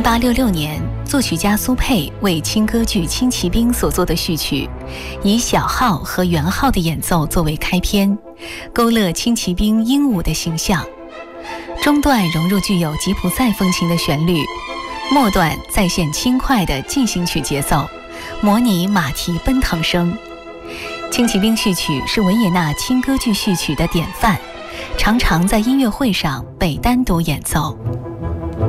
1866年，作曲家苏佩为轻歌剧《轻骑兵》所作的序曲，以小号和圆号的演奏作为开篇，勾勒轻骑兵英武的形象。中段融入具有吉普赛风情的旋律，末段再现轻快的进行曲节奏，模拟马蹄奔腾声。轻骑兵序曲是维也纳轻歌剧序曲的典范，常常在音乐会上被单独演奏。